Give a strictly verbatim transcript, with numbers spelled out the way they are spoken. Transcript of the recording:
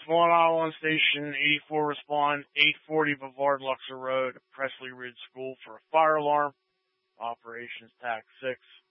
Swan Island Station, eighty-four respond, eight forty Bavard Luxor Road, Presley Ridge School for a fire alarm. Operations Tac six.